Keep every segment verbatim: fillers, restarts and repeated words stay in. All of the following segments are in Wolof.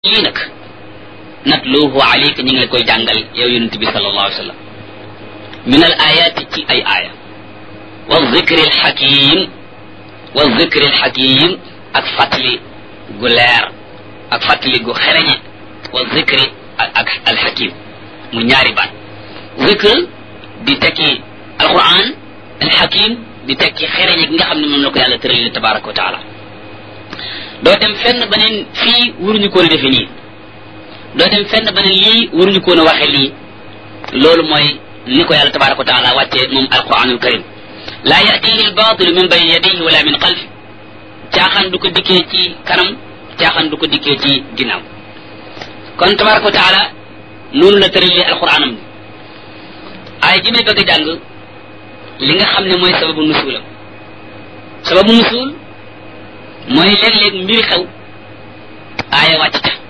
lii nag natluhu alayka ñu ngi la koy jàngal yow yonent bi sallallahu alayhi wa sallam min al ayati ci ay aaya wa zikri al hakim wa zikri al hakim ak fàttali gu leer ak fàttali gu xereñe wa zikri ak al hakim mu ñaari baat zikr di tekki alquran al hakim di tekki xereñe gi nga xam ne moom la ko yàlla tërali tabaraka wa taala doo dem fenn beneen fii waruñu koon a defe nii doo dem fenn beneen lii waruñu koon a waxe lii loolu mooy ni ko yàlla tabaraka wa taala wàccee moom alquranul karim laa yatihi albaatilu min bayni yadayhi wala min xalfi caaxaan du ko dikkee ci kanam caaxaan du ko dikkee ci ginnaaw kon tabaraka wa taala noonu la tëralee alquranam bi ay ji may bëgg a jàng li nga xam ne mooy sababu nusuulam sababu nusuul mooy léeg-léeg mbiri xew aaya wàcc ca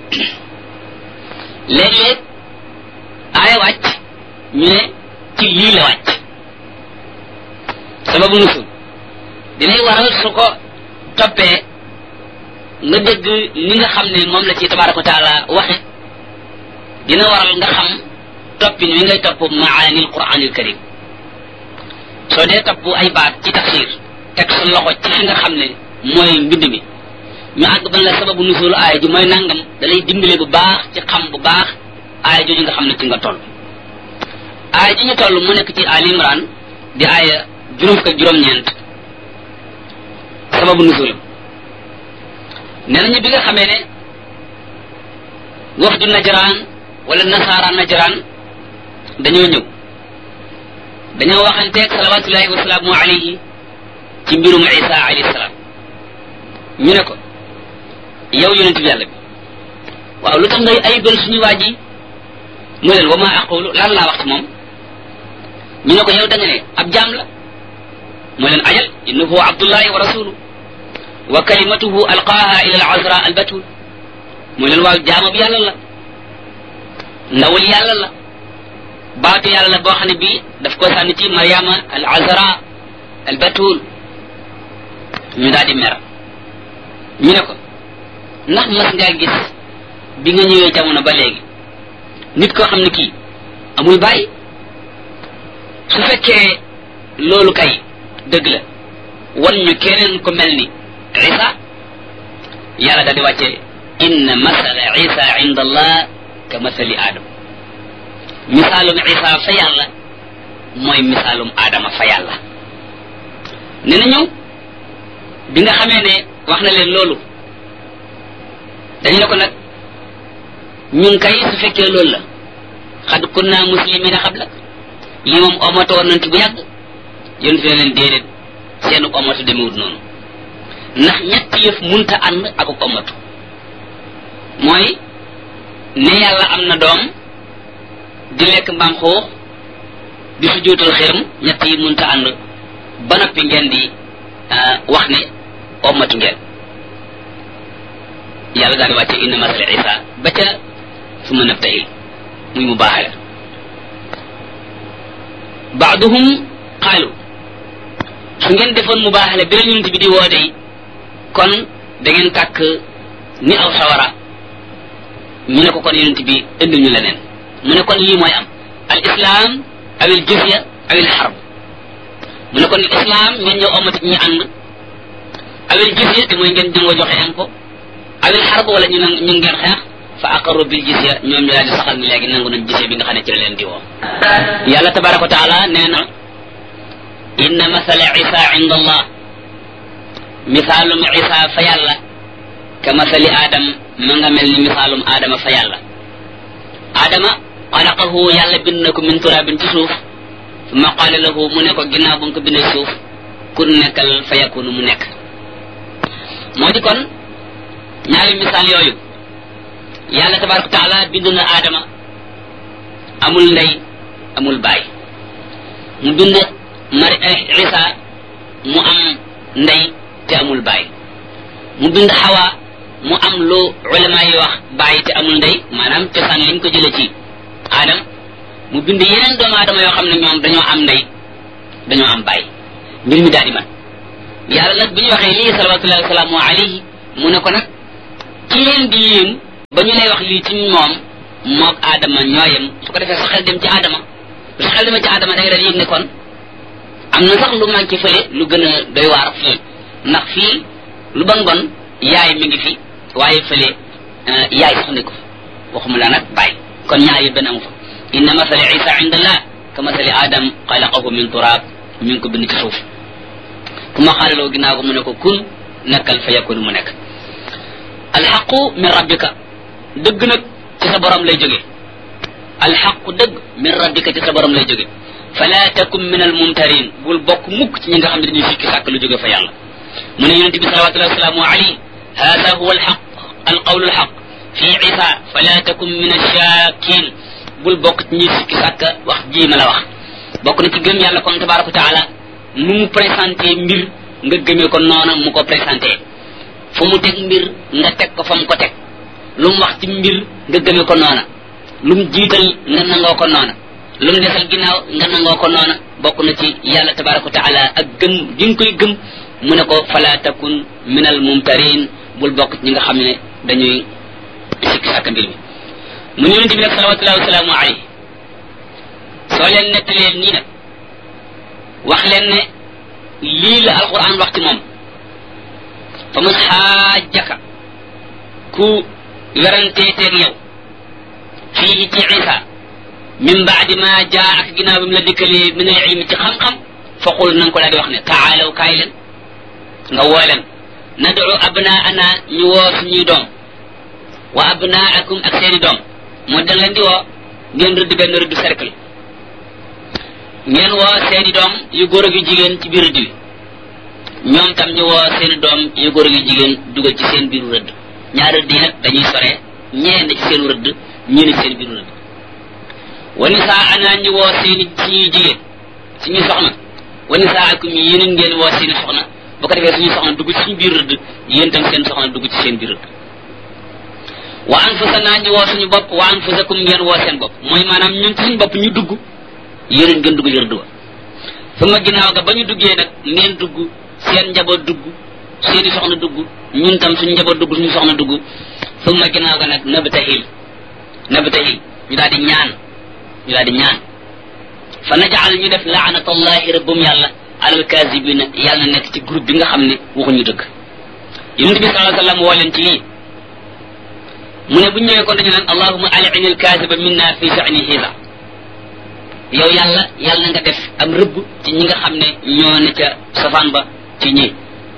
léeg-léeg aaya wàcc ñu ne ci lii la wàcc sababu nusul dinay waral su ko toppee nga dégg ni nga xam ne moom la ci tabaraka wa taala waxe dina waral nga xam toppin wi ngay topp maanil quranil karim soo dee topp ay baat ci tafsir teg sa loxo ci fi nga xam ne mooy mbind mi ñu àgg ban la sababu nusul aaya ji mooy nangam da lay dimbale bu baax ci xam bu baax aaya jooju nga xam ne ci nga toll aaya ji ñu toll mu nekk ci Ali Imran di aaya juróom fukk ak juróom-ñeent sababu nusulam nee nañu bi nga xamee ne wafdu Najraan wala nasaara Najraan dañoo ñëw dañoo waxanteeg salawatullahi wa salaamu alayhi ci mbirum Isa alayhi salaam ñu ne ko yow yonent bi yàlla bi waaw lu tax ngay ayibal suñu waa ji mu leen wa ma aqulu lan laa wax ci moom ñu ne ko yow da nga ne ab jaam la mu leen ajal innahu abdullahi wa rasuluhu wa kalimatuhu alqaaha ila al azra al batul mu leen waaw jaamab yàlla la ndawul yàlla la baatu yàlla la boo xam ne bii daf ko sànni ci Mariama al azra al batul ñu daal di mer ñu ne ko ndax mas ngaa gis bi nga ñëwee jamono ba léegi nit koo xam ne kii amul bàyyi su fekkee loolu kay dëgg la wan ñu keneen ko mel ni Isa yàlla daal di wàcce inna masala Isa inda allah ka masali Adam misaalum Isa fa yàlla mooy misaalum Adama fa yàlla ne nañu bi nga xamee ne wax na leen loolu dañu ne ko nag ñun kay su fekkee loolu la xad kunna muslimina xablak lii moom omoto woon nañ ci bu yàgg yéen fi ne leen déedéet seenu omoto demewut noonu ndax ñetti yëf munta ànd ak omoto mooy ne yàlla am na doom di lekk mbaam xuux di su jóotal xërëm ñett yi munta ànd ba noppi ngeen di wax ne ommatu ngeen yàlla daal di wàcce inna masala Isa ba ca su ma nabtahil muy mu baaxale baaduhum qaalu su ngeen defoon mu baaxale bi la yonent bi di woote yi kon da ngeen tàkk ni aw sawara ñu ne ko kon yonent bi indil ñu leneen mu ne kon lii mooy am al islam aw al jizya aw al harb mu ne kon islam ngeen ñëw ommatu ñi ànd awil jizya te mooy ngeen jëngoo joxe impôt awil xarb wala ñu ñu ngeen xeex fa aqarru bil jizya ñoom ñu daal di saxal ni léegi nangu nañ jizya bi nga xam ne ci la leen di woo yàlla tabaraka wa taala nee na inna masala isa inda allah misaalum isa fa yàlla ka masali adam ma nga mel ni misaalum adama fa yàlla adama xalaqahu yàlla bind na ko min turabin ci suuf summa qaala lahu mu ne ko ginnaaw bu nga ko bindee suuf kun nekkal fa yakunu mu nekk moo di kon ñaari misaal yooyu yàlla tabaraka taala bind na aadama amul ndey amul baay mu bind mari isa mu am ndey te amul baay mu bind xawa mu am lu ulama yi wax baay te amul ndey maanaam cosaan liñ ko jële ci aadama mu bind yeneen doomu aadama yoo xam ne ñoom dañoo am ndey dañoo am baay mbir mi daal di man yàlla nag bi ñu waxee lii salawatullahi wa salaamu alayhi mu ne ko nag ki leen di yéem ba ñu lay wax lii ci moom moog aadama ñooyam su ko defee sa xel dem ci aadama bu sa xel demee ci aadama da nga dal yëg ne kon am na sax lu manqué fële lu gën a doy waar fii ndax fii lu bon bon yaay mi ngi fi waaye fële yaay sax ne ko waxuma la nag bàyyi kon ñaar yi benn amu fa inna masali isa indallah ka masali adam xalaqahu min turab mi ngi ko bind ci suuf ku ma xaalaloo ginnaaw ko mu ne ko kun nekkal fa yakun mu nekk alxaqu min rabbika dëgg nag ci sa borom lay jóge alxaqu dëgg min rabbika ci sa borom lay jóge fala takum min almumtarin bul bokk mukk ci ñi nga xam ne dañuy sikki sàkk lu jóge fa yàlla mu ne yonente bi salawatullahi wasalaamu alayhi hada huwa alxaq alqawlu alxaq fi isa fala takum min alshakin bul bokk ci ñi sikki sàkk wax ji ma la wax bokk na ci gëm yàlla kon tabaraka taala nu mu présenté mbir nga gëmee ko noona mu ko présenté fu mu teg mbir nga teg ko fa mu ko teg lu mu wax ci mbir nga gëmee ko noona lu mu jiital nga nangoo ko noona lu mu desal ginnaaw nga nangoo ko noona bokk na ci yàlla tabaraka taala ak gëm gi nga koy gëm mu ne ko fala takun min al mumtarin bul bokk ci ñi nga xam ne dañuy sikki sàkk mbir mi mu yonente bi nag salawatullahi wasalaamu alayhi soo leen nettalee nii nag wax leen ne lii la alquran wax ci moom fa man xaajaka ku weranteeteeg yow fii ci isa min baadi ma jaa ak ginnaaw bi mu la dikkalee min al ilmi ci xam-xam faqul na nga ko daal di wax ne taalaw kaay leen nga woo leen nadu abnaana ñu woo suñuy doom wa abnaakum ak seeni doom moo da leen di woo ngeen rëdd benn rëdd cercle ngeen woo seeni doom yu góor ak yu jigéen ci biir rëdd bi ñoom tam ñu woo seeni doom yu góor ak yu jigéen dugal ci seen biiru rëdd ñaar rëdd yi nag dañuy sore ñee na ci seen rëdd ñii na ci seen biiru rëdd wa nisaana ñu woo seeni suñuy jigéen suñuy soxna wa nisaakum yéen ngeen woo seeni soxna bu ko defee suñuy soxna dugg ci suñu biir rëdd yéen tam seen soxna dugg ci seen biir rëdd wa anfusana ñu woo suñu bopp wa anfusakum ngeen woo seen bopp mooy maanaam ñun ci suñu bopp ñu dugg yéen ngeen dugg rëdd wa sama ginnaaw ga ba ñu duggee nag ngeen dugg seen njaboot dugg seeni soxna dugg ñun tam suñu njaboot dugg suñu soxna dugg sama ginnaaw ga nag nabtahil nabtahil ñu daal di ñaan ñu daal di ñaan fa najal ñu def laanatallahi rabbum yàlla alal kaasibina yàlla nekk ci groupe bi nga xam ne waxuñu dëgg yonente bi sallallahu alayhi wasallam woo leen ci lii mu ne bu ñëwee kon dañu naan allahumma al'ini al-kaasiba minna fi sha'ni hiza yow yàlla yàlla nga def am rëbb ci ñi nga xam ne ñoo ne ca safaan ba ci ñi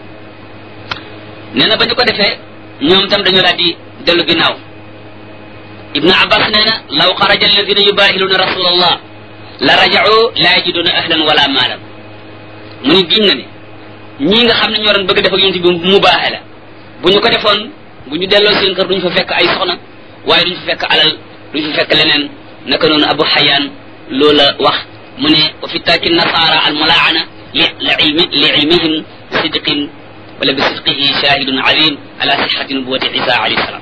nee na ba ñu ko defee ñoom tam dañu daal di dellu ginnaaw ibnu abbas nee na law xaraja alladina yubaahiluna rasulallah la raja'u la yajiduna ahlan wala maalan mu ni giñ na ne ñii nga xam ne ñoo doon bëgg def ak yonent bi mubaahala bu ñu ko defoon bu ñu delloo seen kër duñu fa fekk ay soxna waaye duñu fa fekk alal duñu fa fekk leneen naka noonu abu xayaan loola wax mu ne wa fi taaki nasaara al mulaana li ilmi li ilmihim sidqin wala bi sidqihi shahidun azim ala sihhati nubuwati isa alayhi salam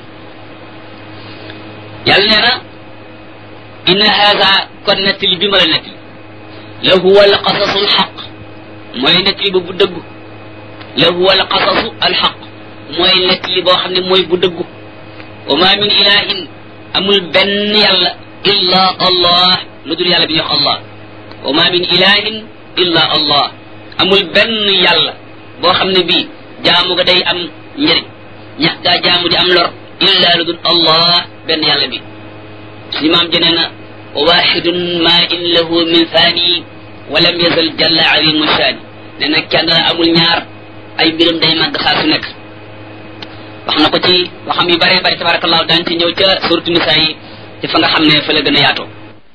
yàlla nee na inna hada kon nettali bi ma la nettali la huwa al qasasu al xaq mooy nettali ba bu dëggu la huwa al qasasu al xaq mooy nettali boo xam ne mooy bu dëggu wa ma min ilahin amul benn yàlla illa allah lu dul yàlla bi ñuy wax allah wa ma min ilahin illa allah amul benn yàlla boo xam ne bii jaamu ga day am njëriñ ñax gaa jaamu di am lor illa lu dul allah benn yàlla bi suñu maam jënee na wa waxidun ma in lahu min faani wa lam yazal jalla azimu shaani ne nag kenn amul ñaar ay mbiram day màgg saa su nekk wax na ko ci waxam yu bare bare tabarakallahu daan ci ñëw ca suratu nisaa yi ci fa nga xam ne fa la gën a yaatoo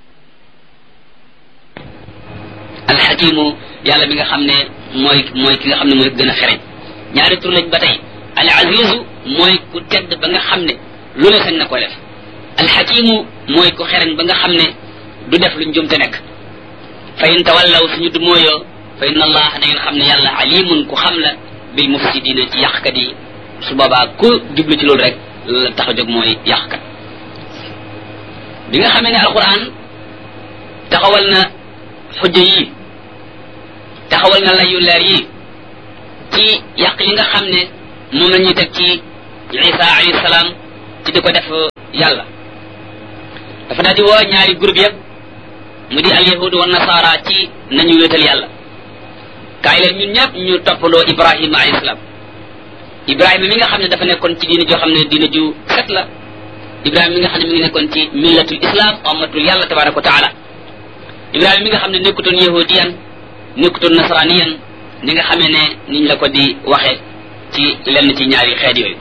alxakimu yàlla mi nga xam ne mooy mooy ki nga xam ne mooy gën a xereñ ñaari tur lañ ba tey al azizu mooy ku tedd ba nga xam ne lu ne sañ na ko def alxakimu mooy ku xereñ ba nga xam ne du def lu njumte nekk fa in tawallaw suñu du mooyoo fa inna allah da ngeen xam ne yàlla alimun ku xam la bil mufsidina ci yàqkat yi su boobaa ku jublu ci loolu rek la tax a jóg mooy yàqkat bi nga xamee ne alquran taxawal na xujja yi taxawal na layu leer yi ci yàq li nga xam ne moom la ñuy teg ci isa alayhi salaam ci di ko def yàlla dafa daal di woo ñaari groupe yëpp mu di al yahudu wa nasara ci nañu wéetal yàlla kaay leen ñun ñëpp ñu toppandoo ibrahima alayhi salaam ibrahima mi nga xam ne dafa nekkoon ci diina joo xam ne diina ju set la ibrahima mi nga xam ne mi ngi nekkoon ci millatul islam ummatul yàlla tabaraka wa taala ibrahima mi nga xam ne nekkutoon yahudiyan nekkutoon nasraniyan ni nga xamee ne niñ la ko di waxe ci lenn ci ñaari xeet yooyu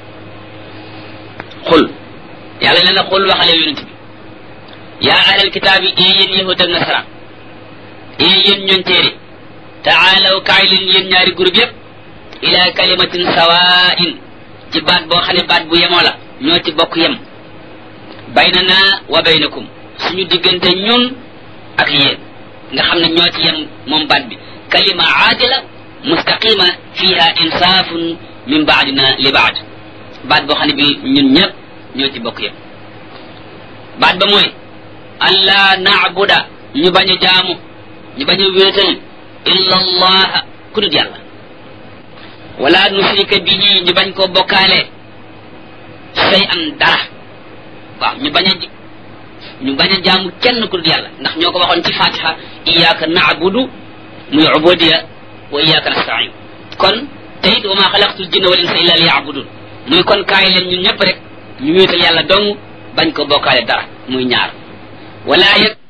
xul yàlla nee na xul waxale yonent bi yaa ahlal kitaabi ee yéen yahud ak nasara ee yéen ñooñ téere taalaw kaay leen yéen ñaari groupe yépp ila kalimatin sawaa'in ci baat boo xam ne baat bu yemoo la ñoo ci bokk yem baynana wa baynakum suñu diggante ñun ak yéen nga xam ne ñoo ci yem moom baat bi kalima aadila mustaqima fiha insaafun min baadina li baad baat boo xam ne bi ñun ñëpp ñoo ci bokk yem baat ba mooy alla naabuda ñu bañ a jaamu ñu bañ a wéetal illa allaha ku dul yàlla wala nusrika bihi ñu bañ koo bokkaale say am dara waaw ñu bañ a ñu bañ a jaamu kenn ku dul yàlla ndax ñoo ko waxoon ci fatiha iyyaka na'budu muy ubudiya wa iyyaka nasta'in kon tayit wa ma xalaqtul jinna wal insa illa liya'budun muy kon kaay leen ñun ñëpp rek ñu wéetal yàlla dong bañ ko bokkaale dara muy ñaar wala yëg